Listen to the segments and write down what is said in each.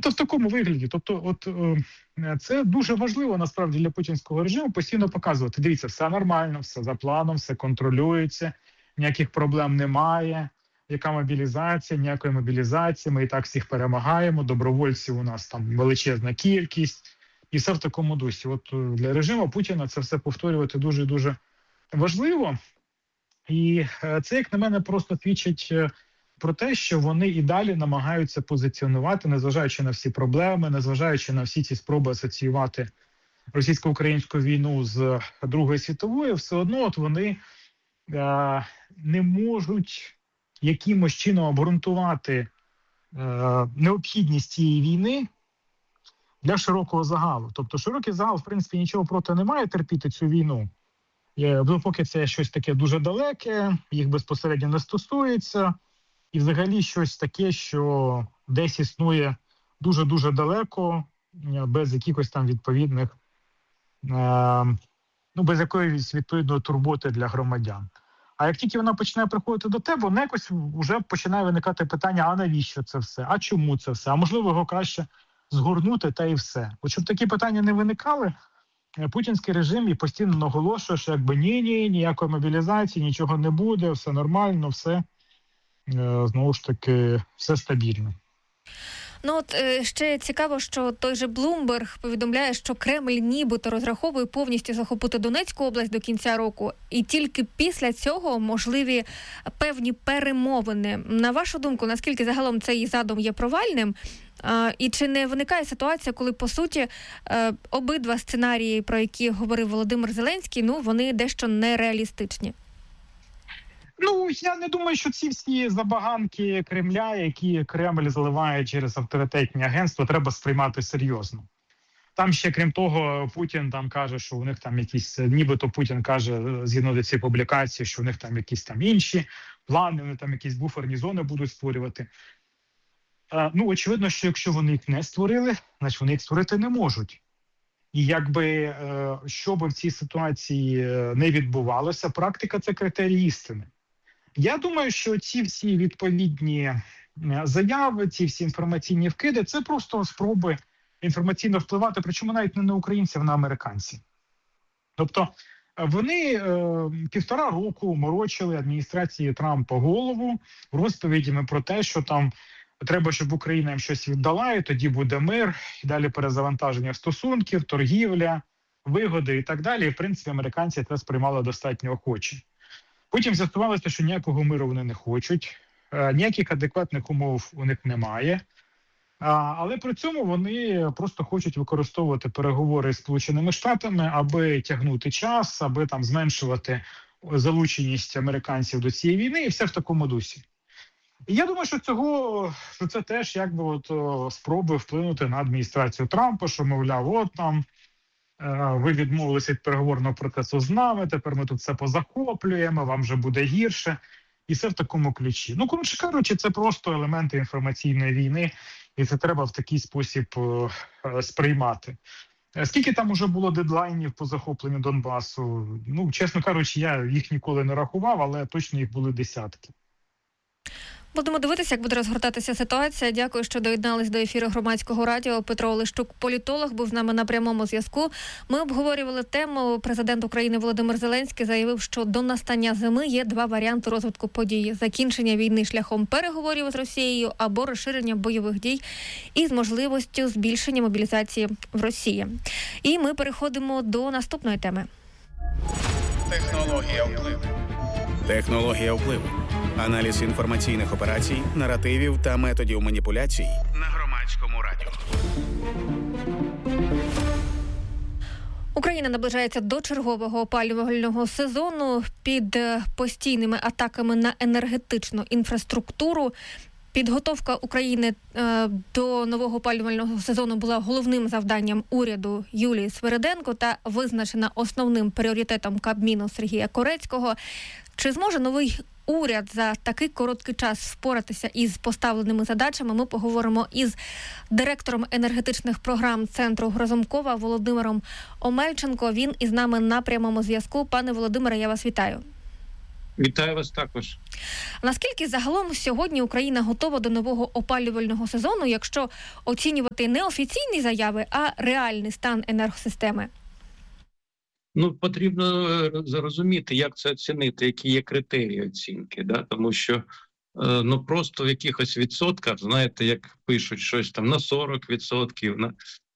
в такому вигляді. Тобто, це дуже важливо насправді для путінського режиму постійно показувати. Дивіться, все нормально, все за планом, все контролюється, ніяких проблем немає. Яка мобілізація, ніякої мобілізації, ми і так всіх перемагаємо, добровольців у нас там величезна кількість, і все в такому дусі. Для режиму Путіна це все повторювати дуже-дуже важливо. І це, як на мене, просто свідчить про те, що вони і далі намагаються позиціонувати, незважаючи на всі проблеми, незважаючи на всі ці спроби асоціювати російсько-українську війну з Другої світової, все одно вони не можуть якимось чином обґрунтувати необхідність цієї війни для широкого загалу. Тобто широкий загал, в принципі, нічого проти не має терпіти цю війну. Допоки це щось таке дуже далеке, їх безпосередньо не стосується, і взагалі щось таке, що десь існує дуже-дуже далеко, без якихось там відповідних, без якоїсь відповідної турботи для громадян. А як тільки вона починає приходити до тебе, вона якось вже починає виникати питання, а навіщо це все, а чому це все, а можливо його краще згорнути та і все. Щоб такі питання не виникали, путінський режим і постійно наголошує, що ніякої мобілізації, нічого не буде, все нормально, все, знову ж таки, все стабільно. Ще цікаво, що той же Блумберг повідомляє, що Кремль нібито розраховує повністю захопити Донецьку область до кінця року, і тільки після цього можливі певні перемовини. На вашу думку, наскільки загалом цей задум є провальним? І чи не виникає ситуація, коли, по суті, обидва сценарії, про які говорив Володимир Зеленський, вони дещо нереалістичні? Я не думаю, що ці всі забаганки Кремля, які Кремль заливає через авторитетні агентства, треба сприймати серйозно. Там ще, крім того, Путін там каже, що у них там якісь, нібито Путін каже, згідно до цієї публікації, що у них там якісь там інші плани, вони там якісь буферні зони будуть створювати. Очевидно, що якщо вони їх не створили, значить вони їх створити не можуть. І що би в цій ситуації не відбувалося, практика – це критерій істини. Я думаю, що ці всі відповідні заяви, ці всі інформаційні вкиди – це просто спроби інформаційно впливати, причому навіть не на українців, а на американців. Тобто вони 1,5 року морочили адміністрації Трампа голову розповідями про те, що там треба, щоб Україна їм щось віддала, і тоді буде мир, і далі перезавантаження стосунків, торгівля, вигоди і так далі. І, в принципі, американці це сприймали достатньо охоче. Потім з'ясувалося, що ніякого миру вони не хочуть, ніяких адекватних умов у них немає. Але при цьому вони просто хочуть використовувати переговори з Сполученими Штатами, аби тягнути час, аби там зменшувати залученість американців до цієї війни, і все в такому дусі. І я думаю, що це теж спроби вплинути на адміністрацію Трампа, що, мовляв, ви відмовилися від переговорного процесу з нами, тепер ми тут все позахоплюємо, вам вже буде гірше. І все в такому ключі. Коротше кажучи, це просто елементи інформаційної війни, і це треба в такий спосіб сприймати. Скільки там уже було дедлайнів по захопленню Донбасу? Чесно кажучи, я їх ніколи не рахував, але точно їх були десятки. Будемо дивитися, як буде розгортатися ситуація. Дякую, що доєднались до ефіру Громадського радіо. Петро Олещук, політолог, був з нами на прямому зв'язку. Ми обговорювали тему. Президент України Володимир Зеленський заявив, що до настання зими є 2 варіанти розвитку подій. Закінчення війни шляхом переговорів з Росією або розширення бойових дій із можливістю збільшення мобілізації в Росії. І ми переходимо до наступної теми. Технологія впливу. Технологія впливу. Аналіз інформаційних операцій, наративів та методів маніпуляцій на Громадському радіо. Україна наближається до чергового опалювального сезону під постійними атаками на енергетичну інфраструктуру. Підготовка України до нового опалювального сезону була головним завданням уряду Юлії Свериденко та визначена основним пріоритетом Кабміну Сергія Корецького. Чи зможе новий уряд за такий короткий час впоратися із поставленими задачами? Ми поговоримо із директором енергетичних програм Центру Разумкова Володимиром Омельченко. Він із нами на прямому зв'язку. Пане Володимире, я вас вітаю. Вітаю вас також. Наскільки загалом сьогодні Україна готова до нового опалювального сезону, якщо оцінювати не офіційні заяви, а реальний стан енергосистеми? Потрібно зрозуміти, як це оцінити, які є критерії оцінки, да? Тому що просто в якихось відсотках, знаєте, як пишуть щось там на 40%, на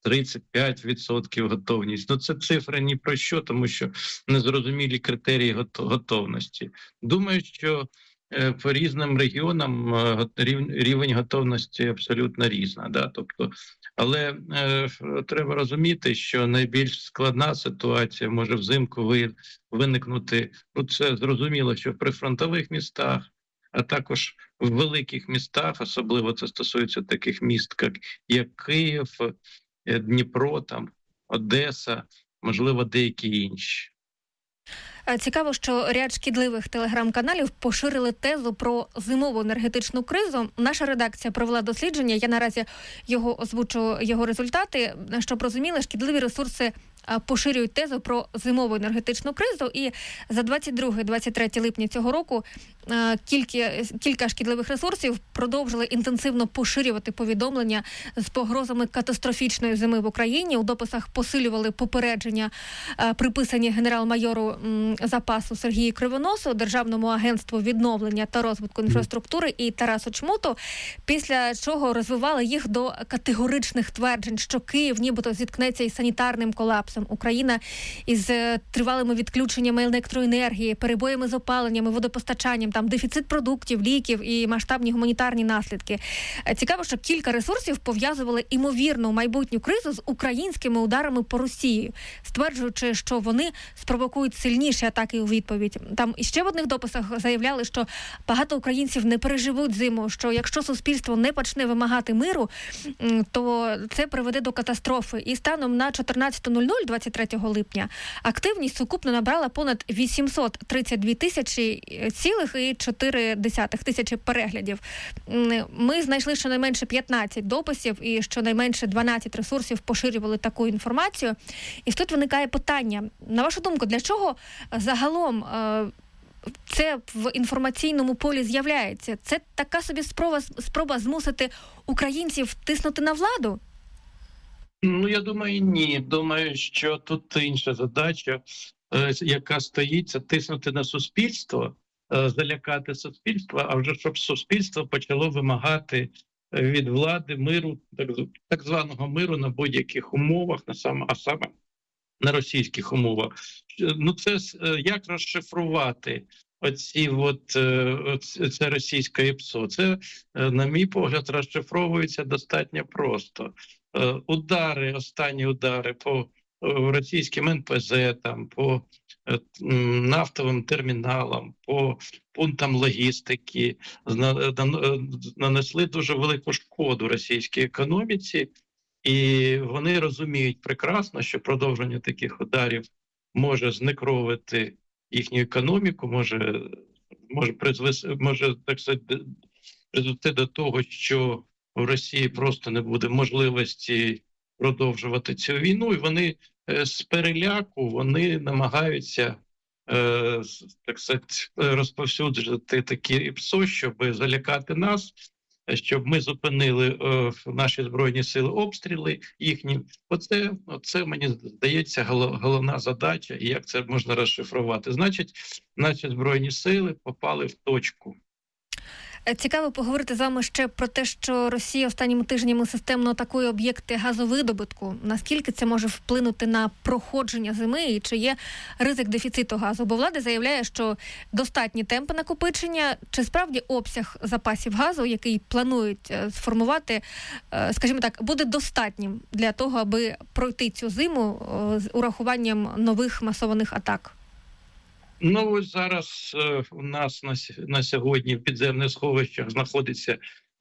35% готовність. Це цифри ні про що, тому що незрозумілі критерії готовності. Думаю, що по різним регіонам рівень готовності абсолютно різна. Да? Але треба розуміти, що найбільш складна ситуація може взимку виникнути. Це зрозуміло, що в прифронтових містах, а також в великих містах, особливо це стосується таких міст, як Київ, Дніпро, Одеса, можливо, деякі інші. Цікаво, що ряд шкідливих телеграм-каналів поширили тезу про зимову енергетичну кризу. Наша редакція провела дослідження, я наразі озвучу його результати. Щоб розуміли, шкідливі ресурси поширюють тезу про зимову енергетичну кризу, і за 22-23 липня цього року кілька шкідливих ресурсів продовжили інтенсивно поширювати повідомлення з погрозами катастрофічної зими в Україні. У дописах посилювали попередження, приписані генерал-майору запасу Сергію Кривоносу, Державному агентству відновлення та розвитку інфраструктури і Тарасу Чмуту, після чого розвивали їх до категоричних тверджень, що Київ нібито зіткнеться із санітарним колапсом, Україна із тривалими відключеннями електроенергії, перебоями з опаленнями, водопостачанням, дефіцит продуктів, ліків і масштабні гуманітарні наслідки. Цікаво, що кілька ресурсів пов'язували імовірну майбутню кризу з українськими ударами по Росії, стверджуючи, що вони спровокують сильніші атаки у відповідь. Там іще в одних дописах заявляли, що багато українців не переживуть зиму, що якщо суспільство не почне вимагати миру, то це приведе до катастрофи. І станом на 14:00 23 липня активність сукупно набрала понад 832 тисячі переглядів. Ми знайшли щонайменше 15 дописів і щонайменше 12 ресурсів поширювали таку інформацію. І тут виникає питання. На вашу думку, для чого загалом це в інформаційному полі з'являється? Це така собі спроба змусити українців тиснути на владу? Я думаю, ні. Думаю, що тут інша задача, яка стоїть, це тиснути на суспільство, залякати суспільство, а вже щоб суспільство почало вимагати від влади миру, так званого миру на будь-яких умовах, а саме на російських умовах. Це як розшифрувати це російське ІПСО? Це, на мій погляд, розшифровується достатньо просто. Останні удари по російським НПЗ, по нафтовим терміналам, по пунктам логістики нанесли дуже велику шкоду російській економіці, і вони розуміють прекрасно, що продовження таких ударів може знекровити їхню економіку, може так сказати, призвести до того, що в Росії просто не буде можливості продовжувати цю війну, і вони з переляку намагаються так сказати, розповсюджувати такі ІПСО, щоб залякати нас, щоб ми зупинили наші Збройні Сили обстріли їхні. Оце мені здається, головна задача, і як це можна розшифрувати. Значить, наші Збройні Сили попали в точку. Цікаво поговорити з вами ще про те, що Росія останніми тижнями системно атакує об'єкти газовидобутку. Наскільки це може вплинути на проходження зими і чи є ризик дефіциту газу? Бо влада заявляє, що достатні темпи накопичення. Чи справді обсяг запасів газу, який планують сформувати, скажімо так, буде достатнім для того, аби пройти цю зиму з урахуванням нових масованих атак? Ось зараз у нас на сьогодні в підземних сховищах знаходиться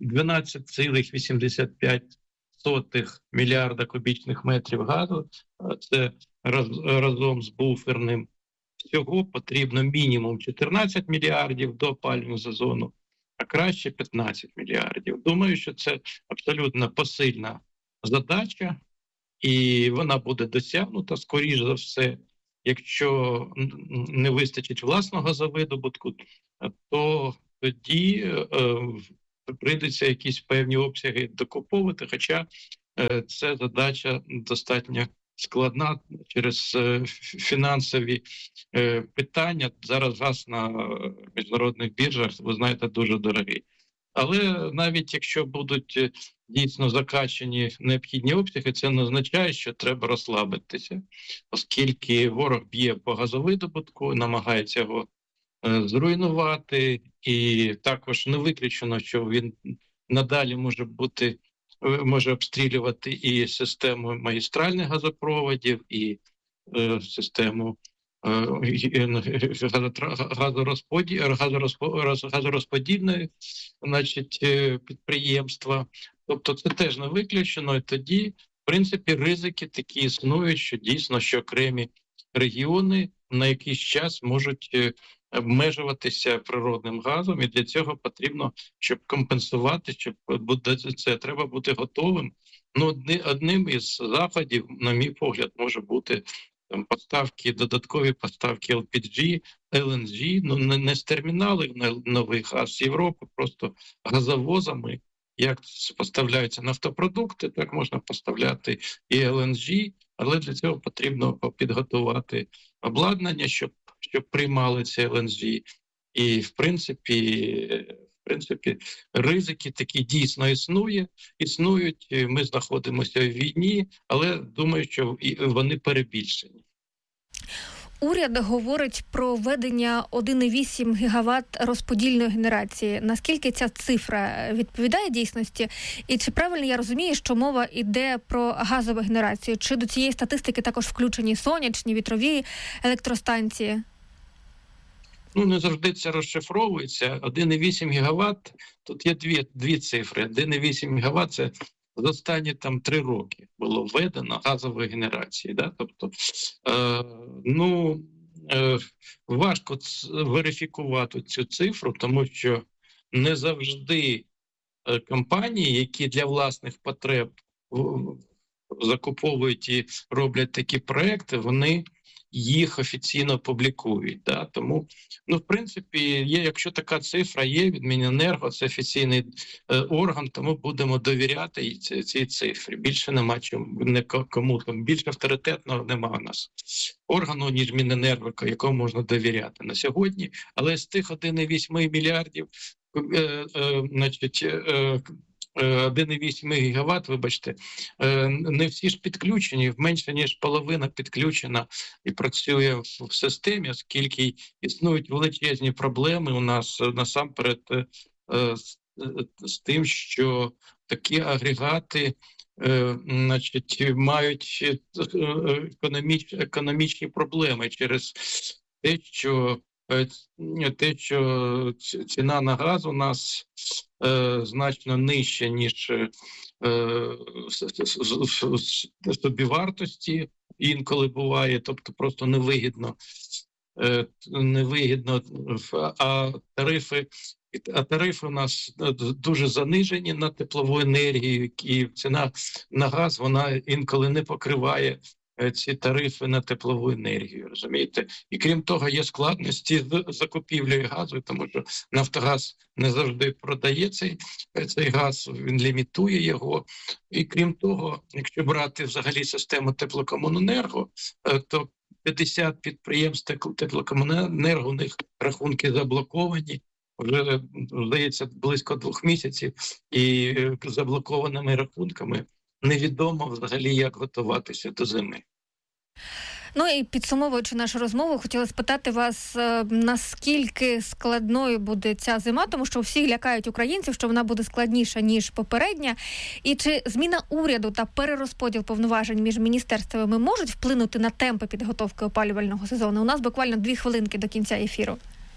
12,85 мільярда кубічних метрів газу. Це разом з буферним. Всього потрібно мінімум 14 мільярдів до опалювального сезону, а краще 15 мільярдів. Думаю, що це абсолютно посильна задача, і вона буде досягнута, скоріш за все. якщо не вистачить власного газовидобутку, то тоді прийдеться якісь певні обсяги докуповувати, хоча це задача достатньо складна через фінансові питання. Зараз газ на міжнародних біржах, ви знаєте, дуже дорогий. Але навіть якщо будуть дійсно закачені необхідні обсяги, це не означає, що треба розслабитися, оскільки ворог б'є по газовидобутку, намагається його зруйнувати, і також не виключено, що він надалі може обстрілювати і систему магістральних газопроводів, і систему газорозподільної, підприємства. Тобто це теж не виключено, і тоді, в принципі, ризики такі існують, що дійсно, що окремі регіони на якийсь час можуть обмежуватися природним газом, і для цього потрібно, щоб компенсувати, щоб це треба бути готовим. Одним із заходів, на мій погляд, може бути додаткові поставки LPG, LNG, не з терміналів нових, а з Європи, просто газовозами. Як поставляються нафтопродукти, так можна поставляти і LNG, але для цього потрібно підготувати обладнання, щоб приймали це LNG. І, в принципі, ризики такі дійсно існують. Ми знаходимося в війні, але думаю, що вони перебільшені. Уряд говорить про введення 1,8 гігават розподільної генерації. Наскільки ця цифра відповідає дійсності? І чи правильно я розумію, що мова йде про газову генерацію? Чи до цієї статистики також включені сонячні, вітрові електростанції? Не завжди це розшифровується. 1,8 гігават, тут є дві цифри. 1,8 гігават – це за останні 3 роки було введено газової генерації. Да? Тобто, важко верифікувати цю цифру, тому що не завжди компанії, які для власних потреб закуповують і роблять такі проекти, вони їх офіційно публікують. Да? Тому, в принципі, якщо така цифра є від Міненерго, це офіційний орган, тому будемо довіряти цій цифрі. Більше нема кому, більш авторитетного нема у нас органу, ніж Міненерго, якому можна довіряти на сьогодні. Але з тих 1,8 мільярдів, 1,8 гігават, не всі ж підключені, менше ніж половина підключена і працює в системі, оскільки існують величезні проблеми у нас насамперед з тим, що такі агрегати мають економічні проблеми через те, що ціна на газ у нас значно нижча, ніж собівартості інколи буває, тобто просто невигідно, а тарифи у нас дуже занижені на теплову енергію, і ціна на газ, вона інколи не покриває ці тарифи на теплову енергію, розумієте? І крім того, є складності з закупівлею газу, тому що Нафтогаз не завжди продає цей газ, він лімітує його. І крім того, якщо брати взагалі систему теплокомуненерго, то 50 підприємств теплокомуненерго, у них рахунки заблоковані, вже, здається, близько 2 місяців, і заблокованими рахунками невідомо взагалі, як готуватися до зими. І підсумовуючи нашу розмову, хотіла спитати вас, наскільки складною буде ця зима, тому що всі лякають українців, що вона буде складніша, ніж попередня. І чи зміна уряду та перерозподіл повноважень між міністерствами можуть вплинути на темпи підготовки опалювального сезону? У нас буквально 2 хвилинки до кінця ефіру.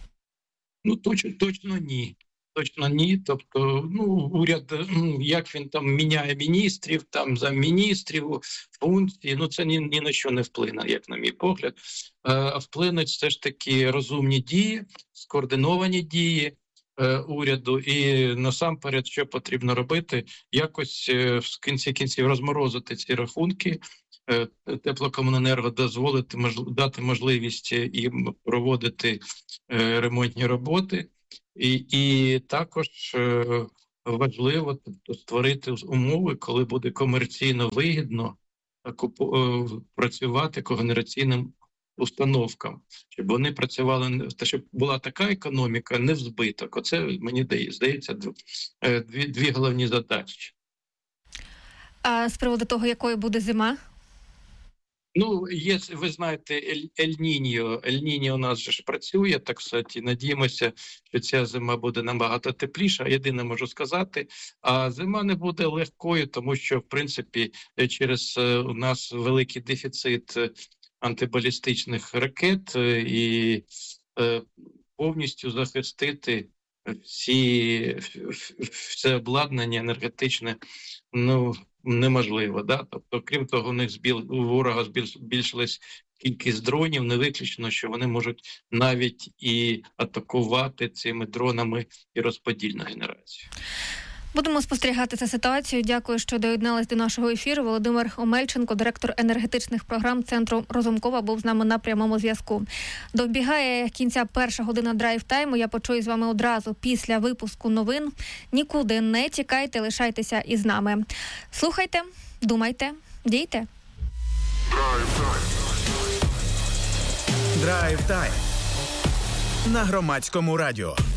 Точно ні. Точно ні. Тобто, уряд, як він там міняє міністрів, там замміністрів, функції, це ні на що не вплине, як на мій погляд. А вплинуть все ж таки розумні дії, скоординовані дії уряду. І насамперед, що потрібно робити, якось в кінці кінців розморозити ці рахунки Теплокомуненерго дати можливість їм проводити ремонтні роботи. І також важливо створити умови, коли буде комерційно вигідно працювати когенераційним установкам, щоб вони працювали, щоб була така економіка, не в збиток. Оце, мені здається, дві головні задачі. А з приводу того, якою буде зима? Ну, є, ви знаєте, Ель-Ніньо. Ель-Ніньо у нас же ж працює, так сказати, надіємося, що ця зима буде набагато тепліша. Єдине можу сказати, а зима не буде легкою, тому що, в принципі, через у нас великий дефіцит антибалістичних ракет і повністю захистити все обладнання енергетичне, неможливо, да? Тобто, крім того, у ворога збільшилась кількість дронів, не виключено, що вони можуть навіть і атакувати цими дронами і розподільну генерацію. Будемо спостерігати цю ситуацію. Дякую, що доєднались до нашого ефіру. Володимир Омельченко, директор енергетичних програм Центру Розумкова, був з нами на прямому зв'язку. Добігає кінця перша година драйв-тайму. Я почую з вами одразу після випуску новин. Нікуди не тікайте, лишайтеся із нами. Слухайте, думайте, дійте. Драйв-тайм на Громадському радіо.